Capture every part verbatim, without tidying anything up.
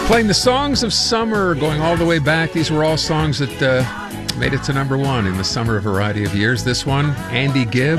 Playing the songs of summer, going all the way back. These were all songs that uh, made it to number one in the summer a variety of years. This one, Andy Gibb,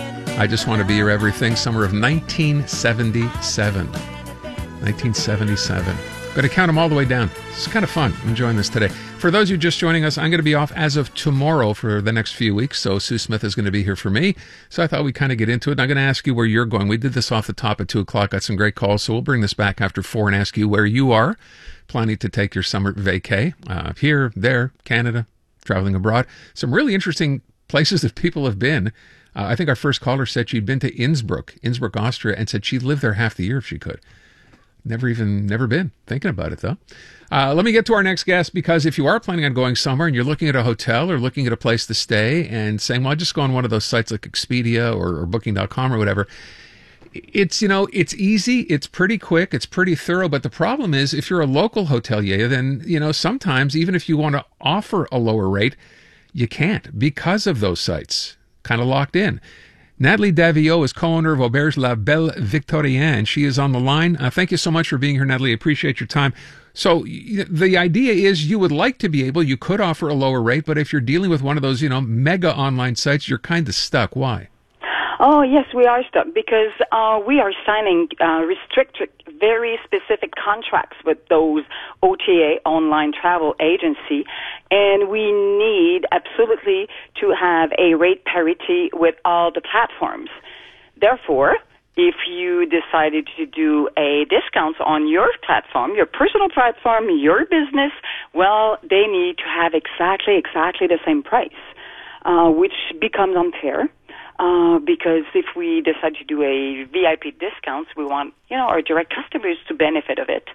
I Just Want to Be Your Everything, summer of nineteen seventy-seven. nineteen seventy-seven. Going to count them all the way down. It's kind of fun. I'm enjoying this today. For those of you just joining us, I'm going to be off as of tomorrow for the next few weeks, so Sue Smith is going to be here for me. So I thought we'd kind of get into it. And I'm going to ask you where you're going. We did this off the top at two o'clock, got some great calls, so we'll bring this back after four and ask you where you are planning to take your summer vacay. Uh, here, there, Canada, traveling abroad. Some really interesting places that people have been. Uh, I think our first caller said she'd been to Innsbruck, Innsbruck, Austria, and said she'd live there half the year if she could. Never even, never been. Thinking about it, though. Uh, let me get to our next guest, because if you are planning on going somewhere and you're looking at a hotel or looking at a place to stay and saying, well, I'll just go on one of those sites like Expedia or, or Booking dot com or whatever, it's, you know, it's easy, it's pretty quick, it's pretty thorough, but the problem is if you're a local hotelier, then, you know, sometimes even if you want to offer a lower rate, you can't because of those sites. Kind of locked in. Nathalie Daviau is co-owner of Auberge La Belle Victorienne. She is on the line. Uh, thank you so much for being here, Nathalie. I appreciate your time. So the idea is you would like to be able, you could offer a lower rate, but if you're dealing with one of those, you know, mega online sites, you're kind of stuck. Why? Oh, yes, we are stuck because uh, we are signing uh, restricted, very specific contracts with those O T A online travel agency, and we need absolutely to have a rate parity with all the platforms. Therefore, if you decided to do a discount on your platform, your personal platform, your business, well, they need to have exactly, exactly the same price, uh, which becomes unfair. Uh, because if we decide to do a V I P discounts, we want, you know, our direct customers to benefit of it.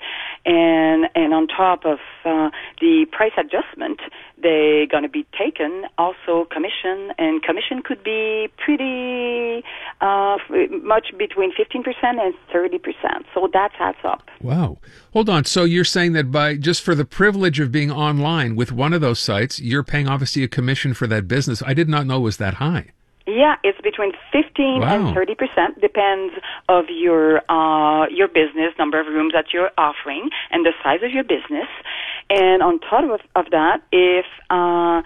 And and on top of uh, the price adjustment, they're going to be taken also commission, and commission could be pretty uh, much between fifteen percent and thirty percent. So that adds up. Wow. Hold on. So you're saying that by just for the privilege of being online with one of those sites, you're paying obviously a commission for that business. I did not know it was that high. Yeah, it's between fifteen wow. and thirty percent. Depends of your uh, your business, number of rooms that you're offering, and the size of your business. And on top of, of that, if uh,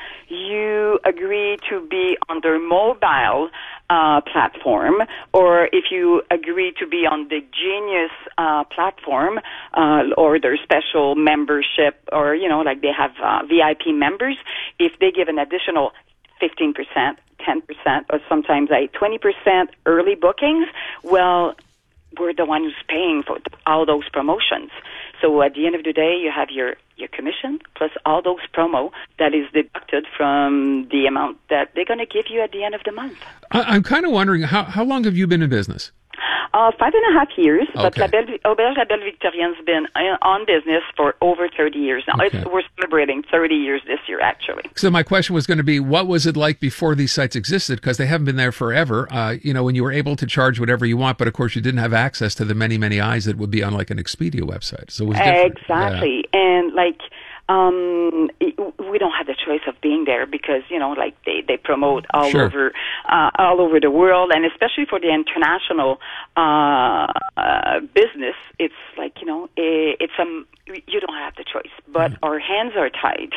you agree to be on their mobile uh, platform, or if you agree to be on the Genius uh, platform, uh, or their special membership, or you know, like they have uh, V I P members, if they give an additional fifteen percent, ten percent, or sometimes like twenty percent early bookings, well, we're the one who's paying for all those promotions. So at the end of the day, you have your, your commission plus all those promo that is deducted from the amount that they're going to give you at the end of the month. I, I'm kind of wondering, how, how long have you been in business? Uh, five and a half years, okay. but La Belle, Auberge La Belle Victorienne's been on business for over thirty years now. Okay. It's, we're celebrating thirty years this year, actually. So my question was going to be, what was it like before these sites existed? Because they haven't been there forever. Uh, you know, when you were able to charge whatever you want, but of course you didn't have access to the many, many eyes that would be on like an Expedia website. So it was different. Exactly. Yeah. And like, Um, we don't have the choice of being there because, you know, like they, they promote all sure. over, uh, all over the world. And especially for the international, uh, uh, business, it's like, you know, it's a, you don't have the choice, but mm-hmm. our hands are tied.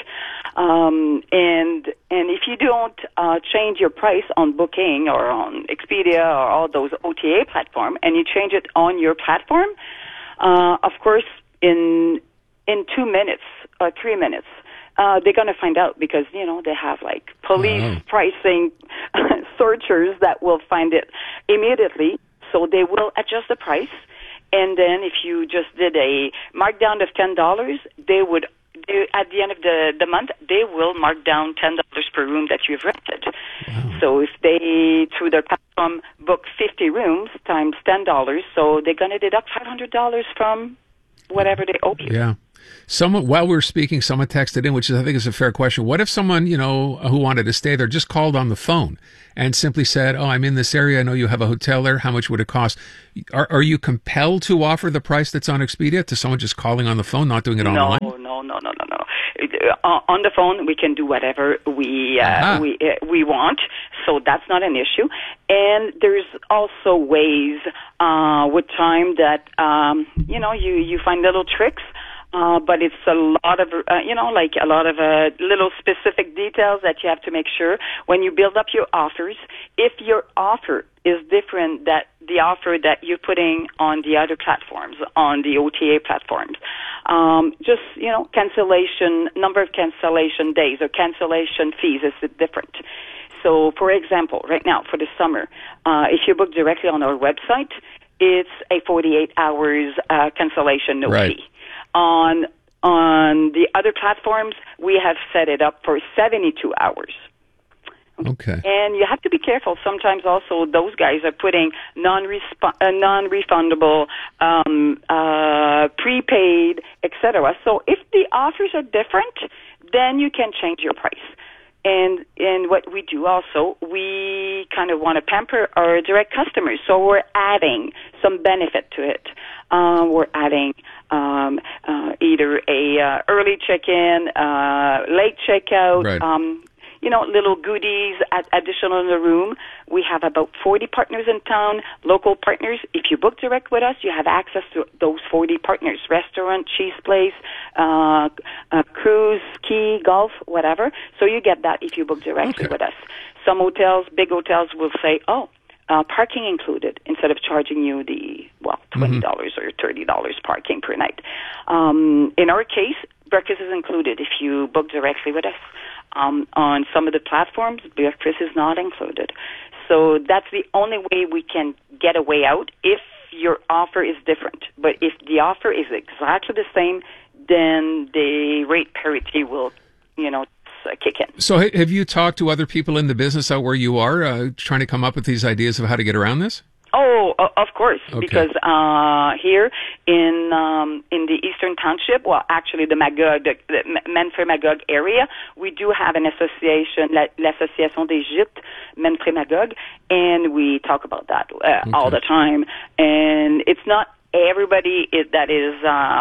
Um, and, and if you don't, uh, change your price on Booking or on Expedia or all those O T A platform, and you change it on your platform, uh, of course, in, in two minutes, or three minutes, uh, they're going to find out because, you know, they have like police wow. pricing searchers that will find it immediately. So they will adjust the price. And then if you just did a markdown of ten dollars, they would, they, at the end of the, the month, they will mark down ten dollars per room that you've rented. Wow. So if they, through their platform, book fifty rooms times ten dollars, so they're going to deduct five hundred dollars from whatever they owe you. Yeah. Someone, while we were speaking, someone texted in, which is, I think is a fair question. What if someone, you know, who wanted to stay there just called on the phone and simply said, oh, I'm in this area. I know you have a hotel there. How much would it cost? Are, are you compelled to offer the price that's on Expedia to someone just calling on the phone, not doing it online? No, no, no, no, no, no. Uh, on the phone, we can do whatever we uh, uh-huh. we uh, we want, so that's not an issue. And there's also ways uh, with time that um, you know you you find little tricks. Uh, but it's a lot of, uh, you know, like a lot of uh, little specific details that you have to make sure when you build up your offers. If your offer is different that the offer that you're putting on the other platforms, on the O T A platforms, um, just, you know, cancellation, number of cancellation days or cancellation fees is different. So, for example, right now for the summer, uh, if you book directly on our website, it's a forty-eight hours uh, cancellation no right. fee. On on the other platforms, we have set it up for seventy-two hours. Okay. And you have to be careful. Sometimes also those guys are putting non-resp- uh, non-refundable, um, uh, prepaid, et cetera. So if the offers are different, then you can change your price. And and what we do also, we kind of want to pamper our direct customers. So we're adding some benefit to it. Uh, we're adding um, uh, either a uh, early check-in, uh, late checkout, right. um, you know, little goodies ad- additional in the room. We have about forty partners in town, local partners. If you book direct with us, you have access to those forty partners, restaurant, cheese place, uh, uh, cruise, ski, golf, whatever. So you get that if you book directly okay. with us. Some hotels, big hotels, will say, oh, uh, parking included, instead of charging you the, well, twenty dollars mm-hmm. or thirty dollars parking per night. Um, in our case, breakfast is included if you book directly with us. Um, on some of the platforms, breakfast is not included. So that's the only way we can get a way out if your offer is different. But if the offer is exactly the same, then the rate parity will, you know, kick in. So have you talked to other people in the business out where you are, uh, trying to come up with these ideas of how to get around this? Oh, of course, okay. because uh, here in um, in the Eastern Township, well, actually the Magog, the, the Menfrey-Magog area, we do have an association, l'Association des Gîtes Menfrey-Magog, and we talk about that uh, okay. all the time. And it's not everybody is, that is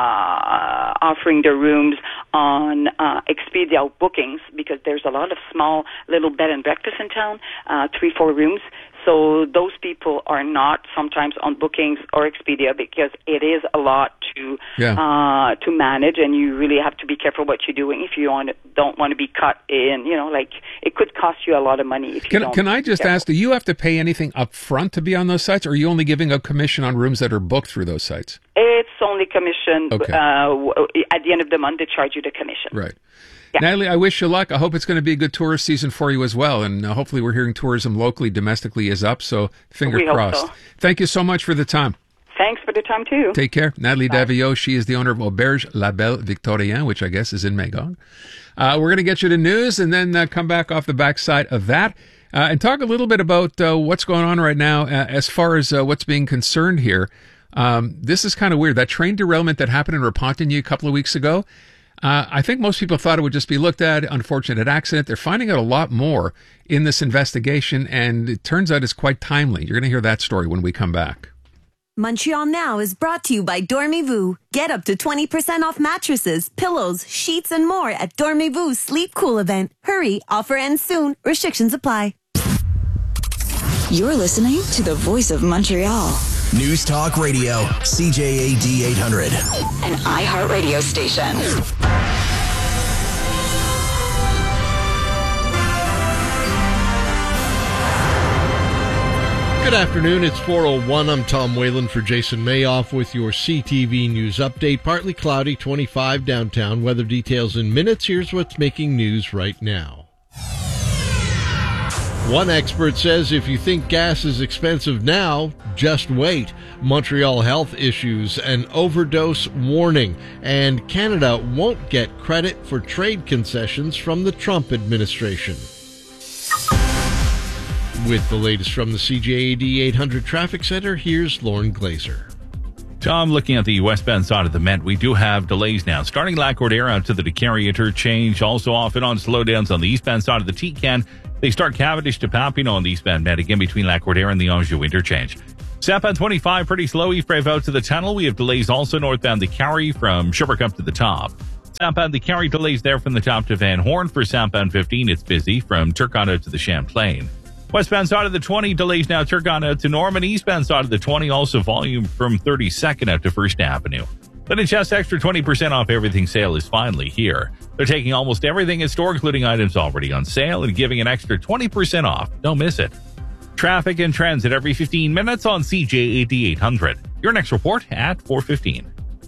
uh, offering their rooms on uh, Expedia bookings, because there's a lot of small little bed and breakfast in town, uh, three, four rooms. So those people are not sometimes on bookings or Expedia, because it is a lot to yeah. uh, to manage, and you really have to be careful what you're doing if you want, don't want to be cut in. You know, like it could cost you a lot of money if you can, don't. Can I just ask, do you have to pay anything up front to be on those sites, or are you only giving a commission on rooms that are booked through those sites? It's only commission. Okay. Uh, at the end of the month, they charge you the commission. Right. Yeah. Natalie, I wish you luck. I hope it's going to be a good tourist season for you as well. And uh, hopefully we're hearing tourism locally, domestically is up. So fingers we hope crossed. So. Thank you so much for the time. Thanks for the time, too. Take care. Natalie Bye. Daviau, she is the owner of Auberge La Belle Victorien, which I guess is in Magog. Uh, we're going to get you to news and then uh, come back off the backside of that uh, and talk a little bit about uh, what's going on right now uh, as far as uh, what's being concerned here. Um, this is kind of weird. That train derailment that happened in Repentigny a couple of weeks ago, Uh, I think most people thought it would just be looked at, unfortunate accident. They're finding out a lot more in this investigation, and it turns out it's quite timely. You're going to hear that story when we come back. Montreal Now is brought to you by Dormez-vous. Get up to twenty percent off mattresses, pillows, sheets, and more at Dormez-vous Sleep Cool event. Hurry, offer ends soon. Restrictions apply. You're listening to the voice of Montreal. News Talk Radio, C J A D eight hundred. An iHeartRadio station. Good afternoon, it's four oh one. I'm Tom Whalen for Jason Mayoff with your C T V News update. Partly cloudy, twenty-five downtown. Weather details in minutes. Here's what's making news right now. One expert says if you think gas is expensive now, just wait. Montreal health issues an overdose warning, and Canada won't get credit for trade concessions from the Trump administration. With the latest from the C J A D eight hundred Traffic Center, here's Lauren Glazer. Tom, looking at the westbound side of the Met, we do have delays now. Starting Lac-Cordero out to the DeCarry interchange, also off and on slowdowns on the eastbound side of the T-Can. They start Cavendish to Papineau on the eastbound Met, again between Lac-Cordero and the Anjou interchange. Southbound twenty-five, pretty slow. Yves out to the tunnel. We have delays also northbound the Carry from Sherbrooke to the top. Southbound the Carry delays there from the top to Van Horn. For southbound fifteen, it's busy from Turcotte to the Champlain. Westbound side of the twenty, delays now Turcotte to Norman. Eastbound side of the twenty, also volume from thirty-second out to First Avenue. The Chess Extra twenty percent off everything sale is finally here. They're taking almost everything in store, including items already on sale, and giving an extra twenty percent off. Don't miss it. Traffic and trends at every fifteen minutes on C J A D eight hundred. Your next report at four fifteen.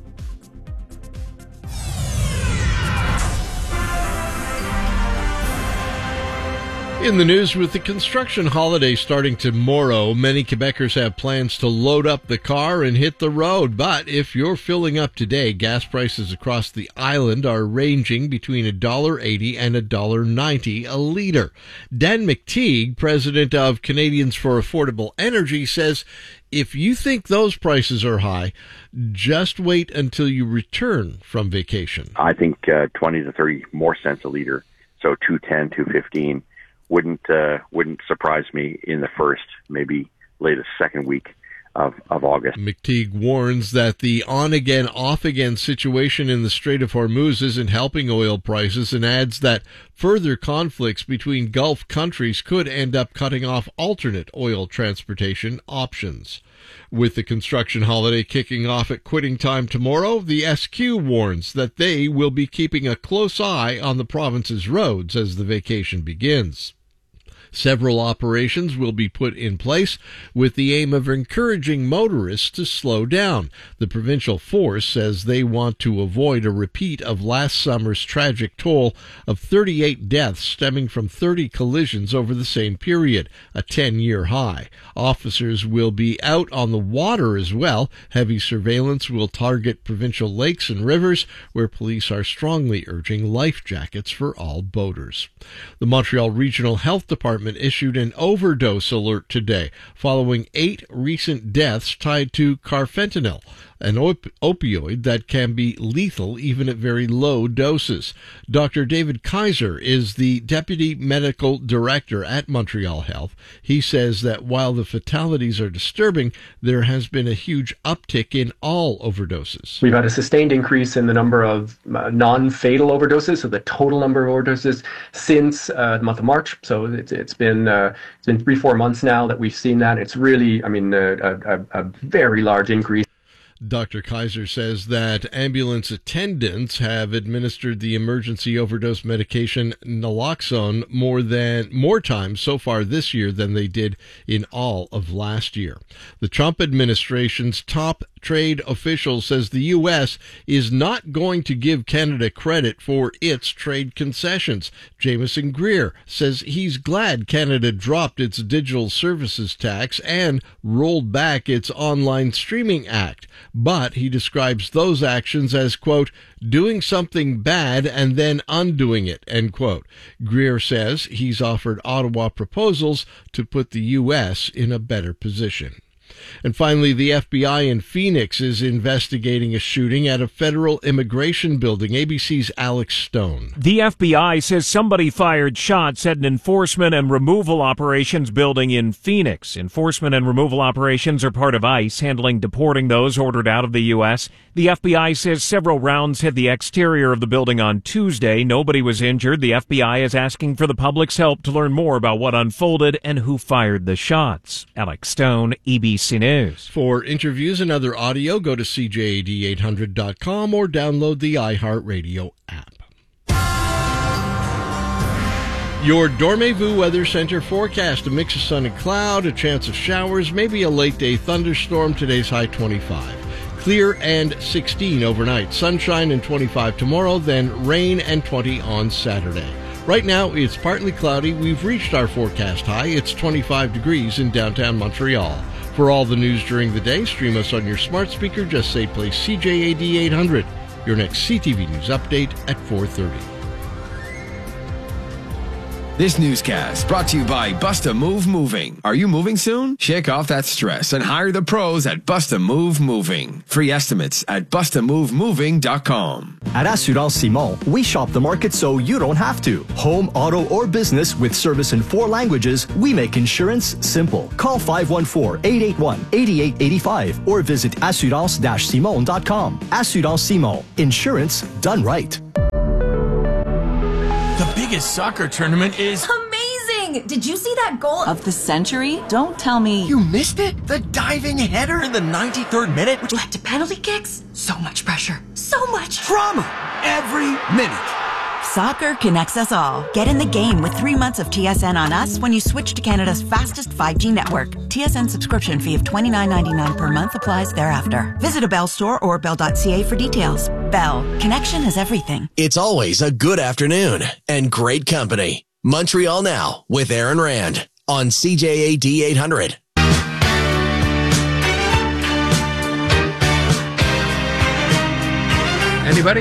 In the news, with the construction holiday starting tomorrow, many Quebecers have plans to load up the car and hit the road. But if you're filling up today, gas prices across the island are ranging between one dollar eighty and one dollar ninety a litre. Dan McTeague, president of Canadians for Affordable Energy, says if you think those prices are high, just wait until you return from vacation. I think uh, twenty to thirty more cents a litre, so two ten, two fifteen. Wouldn't uh, wouldn't surprise me in the first, maybe latest second week of, of August. McTeague warns that the on-again, off-again situation in the Strait of Hormuz isn't helping oil prices, and adds that further conflicts between Gulf countries could end up cutting off alternate oil transportation options. With the construction holiday kicking off at quitting time tomorrow, the S Q warns that they will be keeping a close eye on the province's roads as the vacation begins. Several operations will be put in place with the aim of encouraging motorists to slow down. The provincial force says they want to avoid a repeat of last summer's tragic toll of thirty-eight deaths stemming from thirty collisions over the same period, a ten-year high. Officers will be out on the water as well. Heavy surveillance will target provincial lakes and rivers, where police are strongly urging life jackets for all boaters. The Montreal Regional Health Department issued an overdose alert today following eight recent deaths tied to carfentanil, an op- opioid that can be lethal even at very low doses. Doctor David Kaiser is the Deputy Medical Director at Montreal Health. He says that while the fatalities are disturbing, there has been a huge uptick in all overdoses. We've had a sustained increase in the number of uh, non-fatal overdoses, so the total number of overdoses since uh, the month of March. So it's, it's been uh, it's been three, four months now that we've seen that. It's really, I mean, a, a, a very large increase. Doctor Kaiser says that ambulance attendants have administered the emergency overdose medication naloxone more than more times so far this year than they did in all of last year. The Trump administration's top trade official says the U S is not going to give Canada credit for its trade concessions. Jameson Greer says he's glad Canada dropped its digital services tax and rolled back its online streaming act. But he describes those actions as, quote, doing something bad and then undoing it, end quote. Greer says he's offered Ottawa proposals to put the U S in a better position. And finally, the F B I in Phoenix is investigating a shooting at a federal immigration building. A B C's Alex Stone. The F B I says somebody fired shots at an enforcement and removal operations building in Phoenix. Enforcement and removal operations are part of ICE, handling deporting those ordered out of the U S. The F B I says several rounds hit the exterior of the building on Tuesday. Nobody was injured. The F B I is asking for the public's help to learn more about what unfolded and who fired the shots. Alex Stone, A B C News. For interviews and other audio, go to C J A D eight hundred dot com or download the iHeartRadio app. Your Dormez-vous Weather Center forecast: a mix of sun and cloud, a chance of showers, maybe a late day thunderstorm. Today's high twenty-five. Clear and sixteen overnight. Sunshine and twenty-five tomorrow, then rain and twenty on Saturday. Right now, it's partly cloudy. We've reached our forecast high. It's twenty-five degrees in downtown Montreal. For all the news during the day, stream us on your smart speaker. Just say play C J A D eight hundred. Your next C T V News update at four thirty. This newscast brought to you by Busta Move Moving. Are you moving soon? Shake off that stress and hire the pros at Busta Move Moving. Free estimates at busta move moving dot com. At Assurance Simon, we shop the market so you don't have to. Home, auto, or business with service in four languages, we make insurance simple. Call five one four, eight eight one, eight eight eight five or visit assurance dash simon dot com. Assurance Simon. Insurance done right. The biggest soccer tournament is amazing! thing. Did you see that goal Of the century? Don't tell me. You missed it? The diving header in the ninety-third minute? which led to penalty kicks? So much pressure. So much. Drama every minute. Soccer connects us all. Get in the game with three months of T S N on us when you switch to Canada's fastest five G network. T S N subscription fee of twenty-nine ninety-nine per month applies thereafter. Visit a Bell store or bell dot c a for details. Bell. Connection is everything. It's always a good afternoon and great company. Montreal Now with Aaron Rand on C J A D eight hundred. Anybody?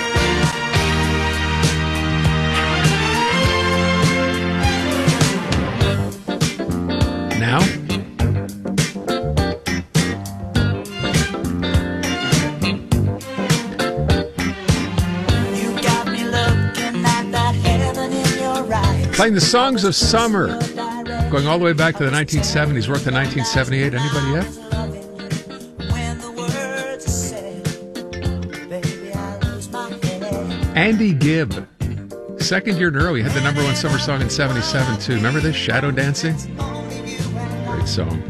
Now? Playing the songs of summer, going all the way back to the nineteen seventies. We're at the nineteen seventy-eight. Anybody yet? Andy Gibb, second year in a row, he had the number one summer song in seventy-seven too. Remember this, Shadow Dancing? Great song.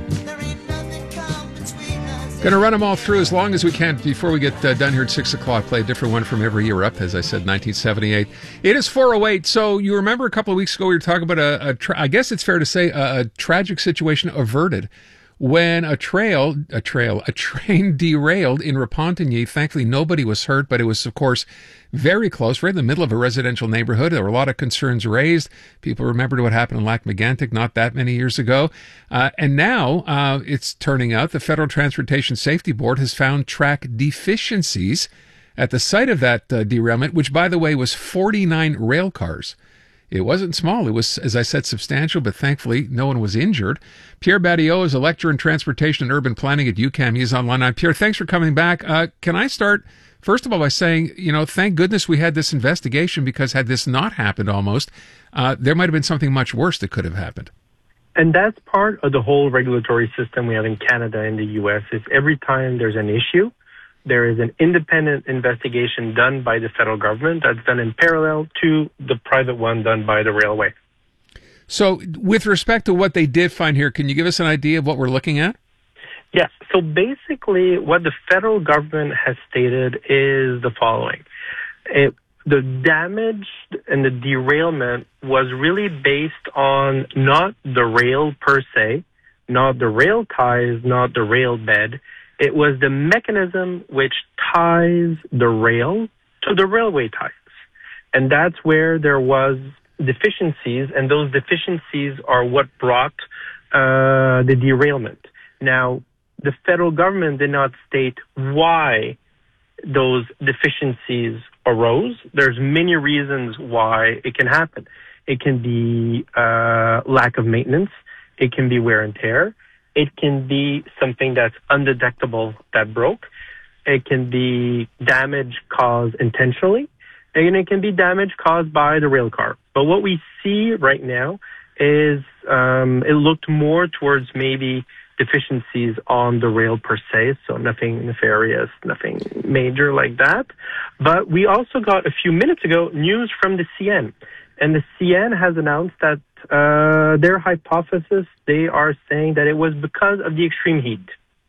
Going to run them all through as long as we can before we get uh, done here at six o'clock. Play a different one from every year up, as I said, nineteen seventy-eight. It is four oh eight. So you remember a couple of weeks ago we were talking about a, a tra- I guess it's fair to say, a, a tragic situation averted when a trail, a trail, a train derailed in Repentigny. Thankfully, nobody was hurt, but it was, of course, very close, right in the middle of a residential neighborhood. There were a lot of concerns raised. People remembered what happened in Lac-Mégantic not that many years ago. Uh, and now uh, it's turning out the Federal Transportation Safety Board has found track deficiencies at the site of that uh, derailment, which, by the way, was forty-nine rail cars. It wasn't small. It was, as I said, substantial, but thankfully no one was injured. Pierre Badillo is a lecturer in transportation and urban planning at UQAM. He's online now. Pierre, thanks for coming back. Uh, can I start, first of all, by saying, you know, thank goodness we had this investigation, because had this not happened almost, uh, there might have been something much worse that could have happened. And that's part of the whole regulatory system we have in Canada and the U S is every time there's an issue, there is an independent investigation done by the federal government that's done in parallel to the private one done by the railway. So with respect to what they did find here, can you give us an idea of what we're looking at? Yes. So basically what the federal government has stated is the following. It, the damage and the derailment was really based on not the rail per se, not the rail ties, not the rail bed. It was the mechanism which ties the rail to the railway ties. And that's where there was deficiencies, and those deficiencies are what brought uh, the derailment. Now, the federal government did not state why those deficiencies arose. There's many reasons why it can happen. It can be uh, lack of maintenance. It can be wear and tear. It can be something that's undetectable that broke. It can be damage caused intentionally. And it can be damage caused by the rail car. But what we see right now is um, it looked more towards maybe deficiencies on the rail per se, so nothing nefarious, nothing major like that. But we also got a few minutes ago news from the C N. And the C N has announced that uh, their hypothesis, they are saying that it was because of the extreme heat.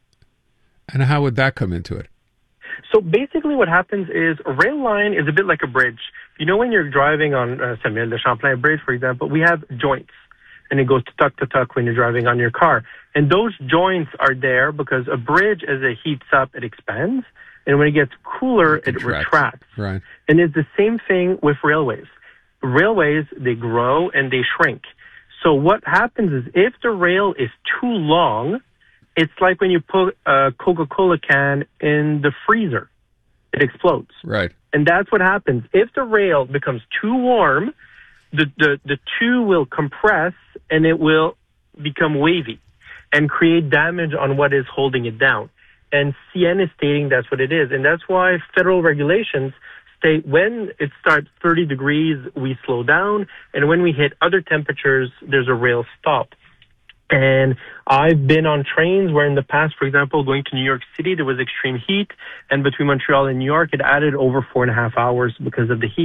And how would that come into it? So basically what happens is a rail line is a bit like a bridge. You know when you're driving on uh, Samuel de Champlain Bridge, for example, we have joints. And it goes to tuck to tuck when you're driving on your car. And those joints are there because a bridge, as it heats up, it expands. And when it gets cooler, it, it retracts. Right. And it's the same thing with railways. Railways, they grow and they shrink. So what happens is if the rail is too long, it's like when you put a Coca-Cola can in the freezer. It explodes. Right. And that's what happens. If the rail becomes too warm, the, the, the two will compress and it will become wavy and create damage on what is holding it down. And C N is stating that's what it is. And that's why federal regulations state when it starts thirty degrees, we slow down. And when we hit other temperatures, there's a rail stop. And I've been on trains where in the past, for example, going to New York City, there was extreme heat. And between Montreal and New York, it added over four and a half hours because of the heat.